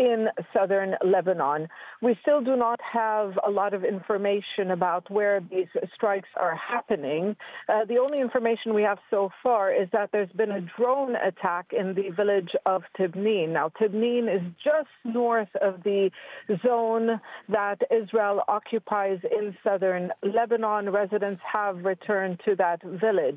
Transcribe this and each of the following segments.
in southern Lebanon. We still do not have a lot of information about where these strikes are happening. The only information we have so far is that there's been a drone attack in the village of Tibnin. Now, Tibnin is just north of the zone that Israel occupies in southern Lebanon. Residents have returned to that village.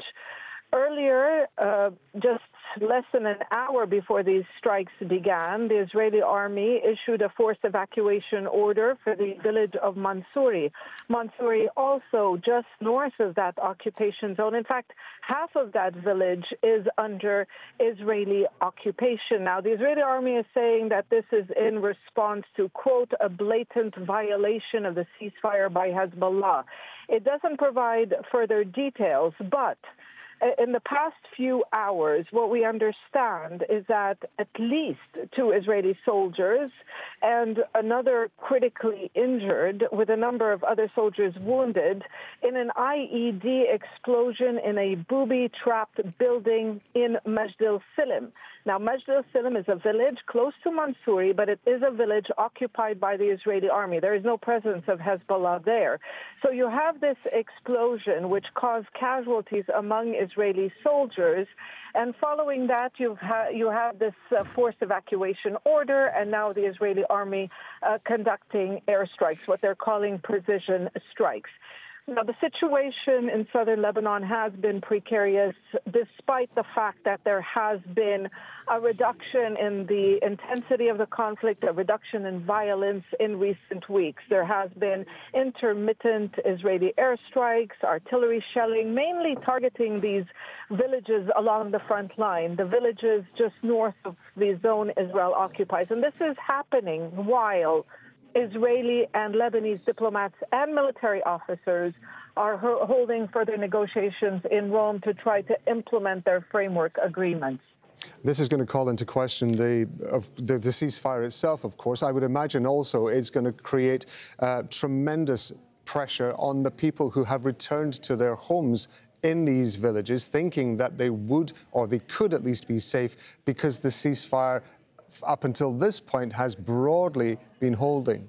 Earlier, just less than an hour before these strikes began, the Israeli army issued a forced evacuation order for the village of Mansouri. Mansouri also just north of that occupation zone. In fact, half of that village is under Israeli occupation. Now, the Israeli army is saying that this is in response to, quote, a blatant violation of the ceasefire by Hezbollah. It doesn't provide further details, but in the past few hours, what we understand is that at least 2 Israeli soldiers and another critically injured, with a number of other soldiers wounded, in an IED explosion in a booby-trapped building in Majd al-Silm. Now, Majd al-Silm is a village close to Mansouri, but it is a village occupied by the Israeli army. There is no presence of Hezbollah there. So you have this explosion, which caused casualties among Israeli soldiers. And following that, you have this forced evacuation order, and now the Israeli army conducting airstrikes, what they're calling precision strikes. Now, the situation in southern Lebanon has been precarious, despite the fact that there has been a reduction in the intensity of the conflict, a reduction in violence in recent weeks. There has been intermittent Israeli airstrikes, artillery shelling, mainly targeting these villages along the front line, the villages just north of the zone Israel occupies. And this is happening while Israeli and Lebanese diplomats and military officers are holding further negotiations in Rome to try to implement their framework agreements. This is going to call into question the ceasefire itself, of course. I would imagine also it's going to create tremendous pressure on the people who have returned to their homes in these villages, thinking that they would, or they could at least be safe, because the ceasefire up until this point has broadly been holding.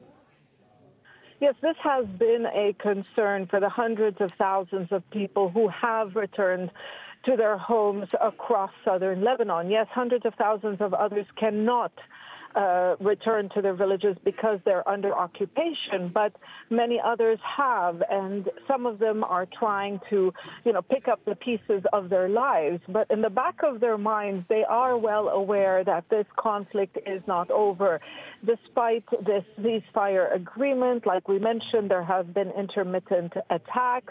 Yes, this has been a concern for the hundreds of thousands of people who have returned to their homes across southern Lebanon. Yes, hundreds of thousands of others cannot return to their villages because they're under occupation, but many others have, and some of them are trying to, pick up the pieces of their lives. But in the back of their minds, they are well aware that this conflict is not over. Despite this ceasefire agreement, like we mentioned, there have been intermittent attacks.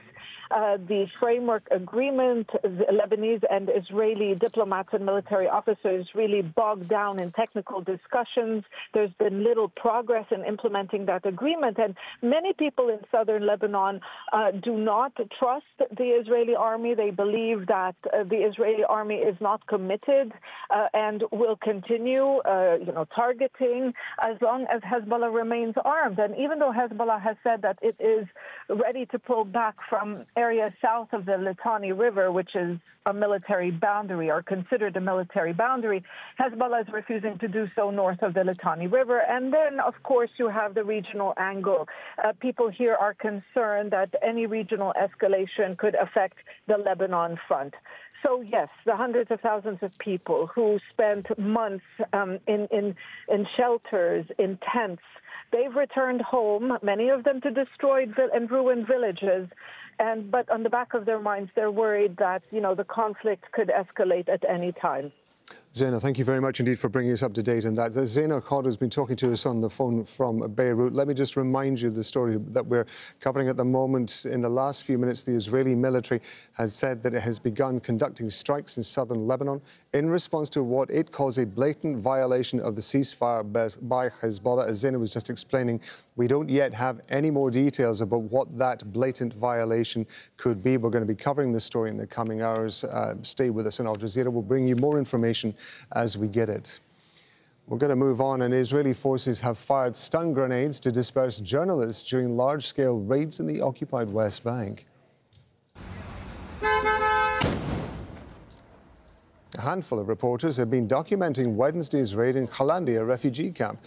The framework agreement, Lebanese and Israeli diplomats and military officers really bogged down in technical discussions. There's been little progress in implementing that agreement. And many people in southern Lebanon do not trust the Israeli army. They believe that the Israeli army is not committed and will continue, targeting as long as Hezbollah remains armed. And even though Hezbollah has said that it is ready to pull back from areas south of the Litani River, which is a military boundary or considered a military boundary, Hezbollah is refusing to do so north of the Litani River. And then, of course, you have the regional angle. People here are concerned that any regional escalation could affect the Lebanon front. So, yes, the hundreds of thousands of people who spent months in shelters, in tents, they've returned home, many of them to destroyed and ruined villages. But on the back of their minds, they're worried that, the conflict could escalate at any time. Zaina, thank you very much indeed for bringing us up to date on that. Zaina Khadr has been talking to us on the phone from Beirut. Let me just remind you the story that we're covering at the moment. In the last few minutes, the Israeli military has said that it has begun conducting strikes in southern Lebanon in response to what it calls a blatant violation of the ceasefire by Hezbollah. As Zaina was just explaining, we don't yet have any more details about what that blatant violation could be. We're going to be covering this story in the coming hours. Stay with us on Al Jazeera. We'll bring you more information as we get it. We're going to move on, and Israeli forces have fired stun grenades to disperse journalists during large-scale raids in the occupied West Bank. A handful of reporters have been documenting Wednesday's raid in Qalandia refugee camp.